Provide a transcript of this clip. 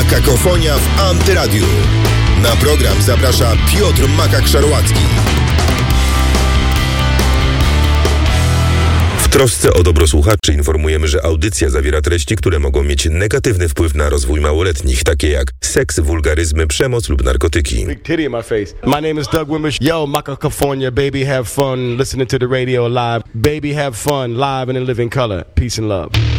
Makakofonia w Antyradiu. Na program zaprasza Piotr Makak-Szarłacki. W trosce o dobro słuchaczy informujemy, że audycja zawiera treści, które mogą mieć negatywny wpływ na rozwój małoletnich, takie jak seks, wulgaryzmy, przemoc lub narkotyki. Big titty in my face. My name is Doug Wimbish. Yo, Makakofonia, baby, have fun listening to the radio live. Baby, have fun live and in living color. Peace and love.